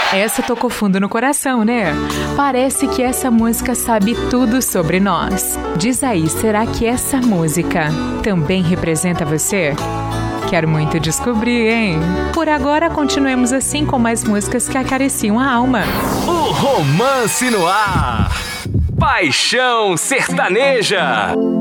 Essa tocou fundo no coração, né? Parece que essa música sabe tudo sobre nós. Diz aí, será que essa música também representa você? Quero muito descobrir, hein? Por agora, continuemos assim com mais músicas que acariciam a alma. O Romance no Ar. Paixão Sertaneja.